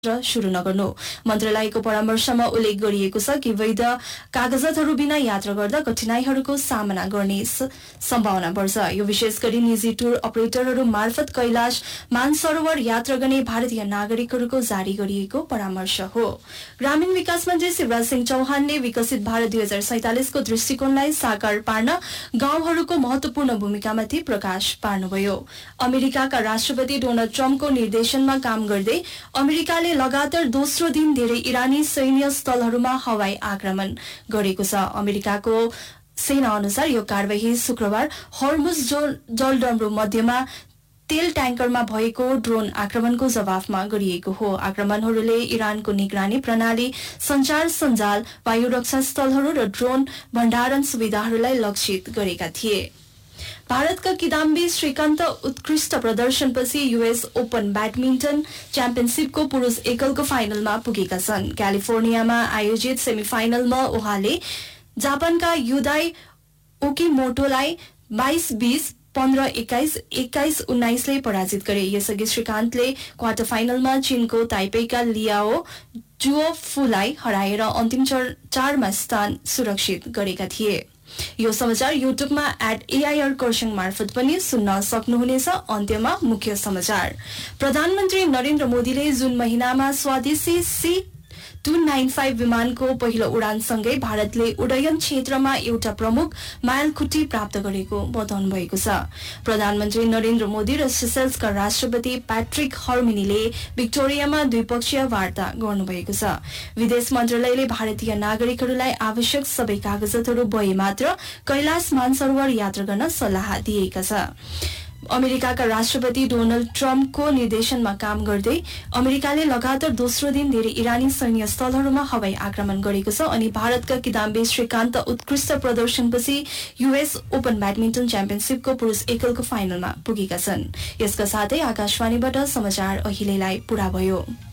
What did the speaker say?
शुरू नगर्नु। मन्त्रालयको परामर्शमा उल्लेख गरिएको छ कि वैध कागजातहरू बिना यात्रा गर्दा कठिनाईहरूको सामना गर्ने सम्भावना बढ्छ। यो विशेष गरी निजी टूर अपरेटरहरू मार्फत कैलाश मानसरोवर यात्रा गर्ने भारतीय नागरिकहरूको जारी गरिएको परामर्श हो। ग्रामीण विकास मन्त्री शिवराज सिंह चौहानले विकसित भारत 2047 को दृष्टिकोणलाई साकार पार्न गाउँहरूको महत्वपूर्ण भूमिकामाथि प्रकाश पार्नुभयो। अमेरिकाका राष्ट्रपति डोनाल्ड ट्रम्पको निर्देशनमा काम गर्दै अमेरिकाले लगातार दोस्रो दिन धेरै इरानी सैन्य स्थलहरूमा हवाई आक्रमण गरेको छ। अमेरिकाको सेना अनुसार यो कारवाही शुक्रबार हर्मुज जलडम्बु मध्यमा तेल ट्याङ्करमा भएको ड्रोन आक्रमणको जवाफमा गरिएको हो। आक्रमणहरूले इरानको निगरानी प्रणाली, संचार सञ्जाल, वायु रक्षा स्थलहरू र ड्रोन भण्डारण सुविधाहरूलाई लक्षित गरेका थिए। भारतका किदाम्बी श्रीकान्त उत्कृष्ट प्रदर्शनपछि यूएस ओपन ब्याडमिन्टन च्याम्पियनशिपको पुरुष एकलको फाइनलमा पुगेका छन्। क्यालिफोर्नियामा आयोजित सेमिफाइनलमा उहाँले जापानका युदाई ओकिमोटोलाई 22-20, 15-21, 21-19 ले पराजित गरे। यसअघि श्रीकान्तले क्वार्टर फाइनलमा चीनको ताइपेईका लियाओ जुओफूलाई हराएर अन्तिम 4मा स्थान सुरक्षित गरेका थिए। यो समाचार युट्युबमा @AIR कर्सिङ मार्फत पनि सुन्न सक्नुहुनेछ। अन्त्यमा मुख्य समाचार। प्रधानमन्त्री नरेन्द्र मोदीले जुन महिनामा स्वदेशी C295 विमानको पहिलो उडानसँगै भारतले उड्डयन क्षेत्रमा एउटा प्रमुख माइलखुट्टी प्राप्त गरेको बताउनु भएको छ। प्रधानमन्त्री नरेन्द्र मोदी र सेसेल्सका राष्ट्रपति पैट्रिक हर्मिनीले विक्टोरियामा द्विपक्षीय वार्ता गर्नुभएको छ। विदेश मन्त्रालयले भारतीय नागरिकहरूलाई आवश्यक सबै कागजातहरू भए मात्र कैलाश मानसरोवर यात्रा गर्न सल्लाह दिएका छ। अमेरिकाका राष्ट्रपति डोनाल्ड ट्रम्पको निर्देशनमा काम गर्दै अमेरिकाले लगातार दोस्रो दिन धेरै इरानी सैन्य स्थलहरूमा हवाई आक्रमण गरेको छ अनि भारतका किदाम्बी श्रीकान्त उत्कृष्ट प्रदर्शनपछि यूएस ओपन ब्याडमिन्टन च्याम्पियनशिपको पुरुष एकलको फाइनलमा पुगेका छन्। यसका साथै आकाशवाणीबाट समाचार अहिलेलाई पूरा भयो।